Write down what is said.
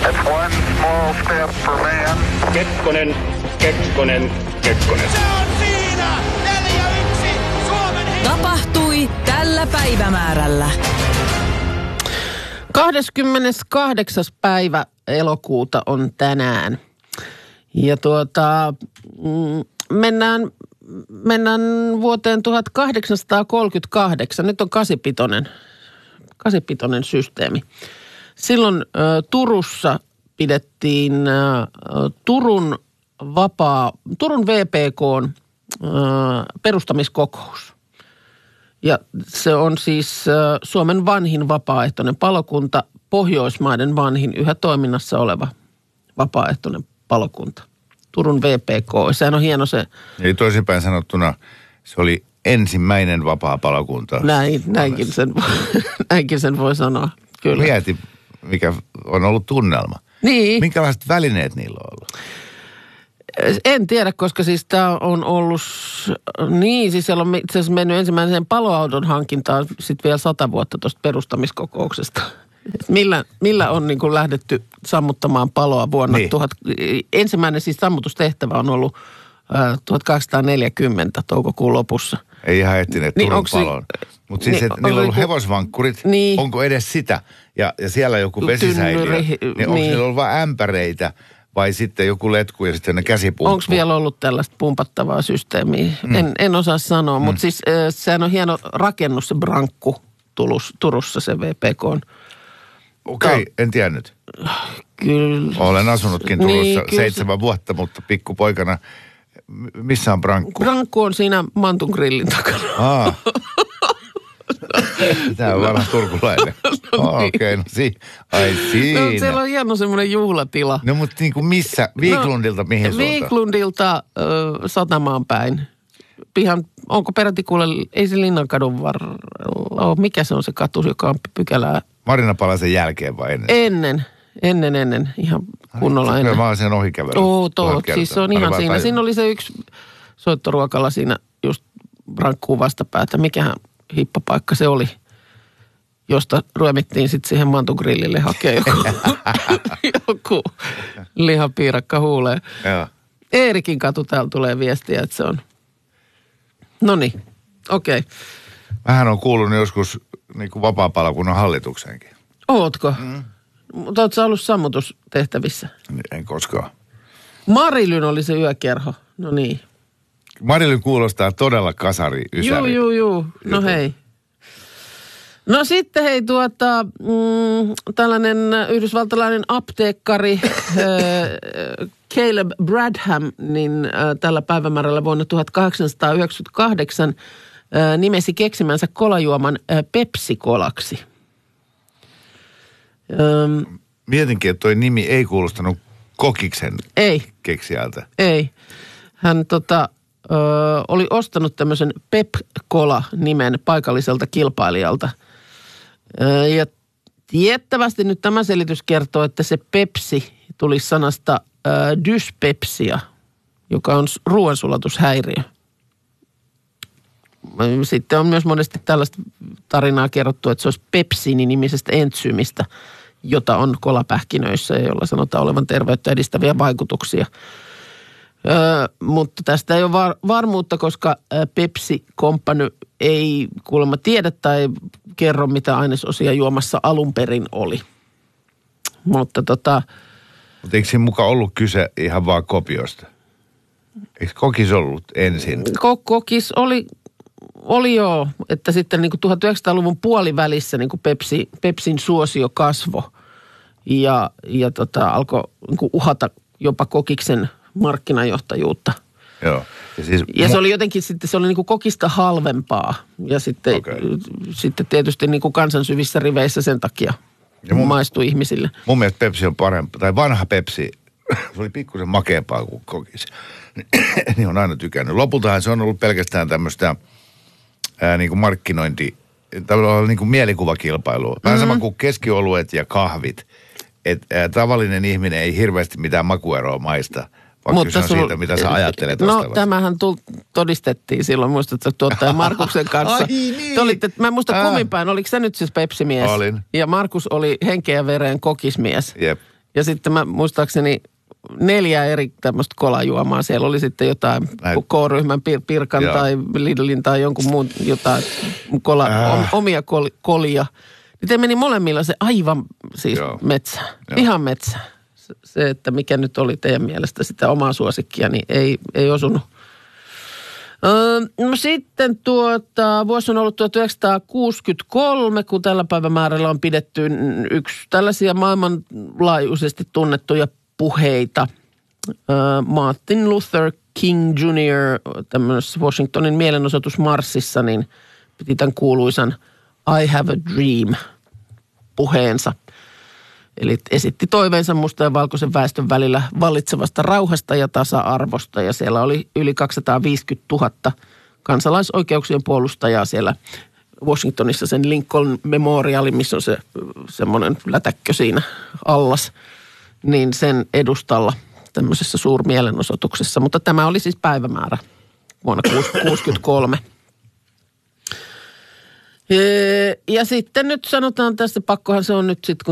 It's one small step for man. Kekkonen. Se on siinä! 4-1 Suomen Tapahtui tällä päivämäärällä. 28. päivä elokuuta on tänään. Ja mennään vuoteen 1838. Nyt on 8-pitoinen systeemi. Silloin Turussa pidettiin Turun VPK:n perustamiskokous. Ja se on siis Suomen vanhin vapaaehtoinen palokunta, Pohjoismaiden vanhin yhä toiminnassa oleva vapaaehtoinen palokunta. Turun VPK, sehän on hieno se. Eli toisinpäin sanottuna se oli ensimmäinen vapaa palokunta. Näinkin sen voi sanoa, kyllä. Mieti, mikä on ollut tunnelma. Niin. Minkälaiset välineet niillä on ollut? En tiedä, koska siis tämä on ollut, siis siellä on itse asiassa mennyt ensimmäiseen paloauton hankintaan sitten vielä 100 vuotta tuosta perustamiskokouksesta. Millä on niin kuin lähdetty sammuttamaan paloa vuonna ensimmäinen siis sammutustehtävä on ollut 1840 toukokuun lopussa. Ei ihan etsineet Turun palon. Mutta siis niillä on ollut hevosvankkurit. Niin. Onko edes sitä? Ja siellä joku vesisäiliö. Niin onko niillä ollut vain ämpäreitä vai sitten joku letku ja sitten ne käsipumppu? Onko vielä ollut tällaista pumpattavaa systeemiä? En osaa sanoa, mutta siis sehän on hieno rakennus se Brankku Turussa se VPK on. Okei, en tiennyt. Kyllä. Olen asunutkin Turussa 7 vuotta, mutta pikkupoikana. Missä on Brankku? Brankku on siinä Mantun grillin takana. Tämä on vanha turkulainen. Okei, no siinä. No, siellä on hieno semmoinen juhlatila. No mutta niin kuin missä? Viiklundilta mihin suuntaan? Viiklundilta Satamaan päin. Onko peräti kuule, ei se Linnankadun varrella ole. Mikä se on se katu, joka on pykälää? Marinapalaisen jälkeen vai ennen? Ennen. Ihan kunnolla ennen. Mä oon sen ohikävellyt. Siis se on ihan siinä. Siinä oli se yksi soittoruokalla siinä just Brankkuun vastapäätä. Mikähän hippapaikka se oli, josta ryömittiin sitten siihen Mantugrillille hakea joku lihapiirakka huuleen. Joo. Eerikin katu täällä tulee viestiä, että se on. Noniin, okei. Mähän on kuullut joskus niin kuin vapaapalokunnan hallitukseenkin. Ootko? Mutta ootko sä ollut sammutustehtävissä? En koskaan. Marilyn oli se yökerho, no niin. Marilyn kuulostaa todella ysäri. Juu. No hei. No sitten hei tällainen yhdysvaltalainen apteekkari Caleb Bradham, niin tällä päivämäärällä vuonna 1898 nimesi keksimänsä kolajuoman Pepsi-kolaksi. Mietinkin, että toi nimi ei kuulostanut Kokiksen keksijältä. Ei. Hän oli ostanut tämmöisen Pep-Cola-nimen paikalliselta kilpailijalta. Ja tiettävästi nyt tämä selitys kertoo, että se Pepsi tuli sanasta dyspepsia, joka on ruoansulatushäiriö. Sitten on myös monesti tällaista tarinaa kerrottu, että se olisi pepsiini-nimisestä entsyymistä, jota on kolapähkinöissä ja jolla sanotaan olevan terveyttä edistäviä vaikutuksia. Mutta tästä ei ole varmuutta, koska Pepsi Company ei kuulemma tiedä tai kerro, mitä ainesosia juomassa alun perin oli. Mutta Mutta eikö siinä mukaan ollut kyse ihan vaan kopiosta? Eikö Kokis ollut ensin? Kokis oli joo, että sitten niin kuin 1900-luvun puolivälissä niin kuin Pepsin suosio kasvoi ja alkoi niin kuin uhata jopa Kokiksen markkinajohtajuutta. Joo. Ja se oli jotenkin sitten, se oli niin kuin Kokista halvempaa ja sitten tietysti niin kuin kansan syvissä riveissä sen takia maistui ihmisille. Mun mielestä Pepsi on parempi, tai vanha Pepsi, se oli pikkusen makeampaa kuin Kokis. Niin on aina tykännyt. Lopultahan se on ollut pelkästään tämmöistä niin kuin markkinointi, tavallaan niin kuin mielikuvakilpailua. Vähän sama kuin keskioluet ja kahvit. Että tavallinen ihminen ei hirveästi mitään makueroa maista, vaan kyse on siitä, mitä sä ajattelet. No tämähän todistettiin silloin, muistatko tuottaja Markuksen kanssa. Ai niin. Mä en muista kummin päin, oliko sä nyt siis Pepsi-mies? Olin. Ja Markus oli henkeä ja vereen kokismies. Jep. Ja sitten mä muistaakseni 4 eri tämmöistä kolajuomaa. Siellä oli sitten jotain K-ryhmän Pirkan tai Lidlin tai jonkun muun jotain omia kolia. Niitä meni molemmilla se aivan siis metsä. Ihan metsä. Se, että mikä nyt oli teidän mielestä sitä omaa suosikkia, niin ei osunut. No sitten vuosi on ollut 1963, kun tällä päivämäärällä on pidetty yksi tällaisia maailmanlaajuisesti tunnettuja puheita. Martin Luther King Jr. tämmöisessä Washingtonin mielenosoitusmarssissa, niin piti tämän kuuluisan I have a dream -puheensa. Eli esitti toiveensa mustan ja valkoisen väestön välillä vallitsevasta rauhasta ja tasa-arvosta. Ja siellä oli yli 250 000 kansalaisoikeuksien puolustajaa siellä Washingtonissa sen Lincoln Memorialin, missä on se semmoinen lätäkkö siinä allas, niin sen edustalla tämmöisessä suurmielenosoituksessa. Mutta tämä oli siis päivämäärä vuonna 1963. Ja sitten nyt sanotaan tässä, pakkohan se on nyt sitten, kun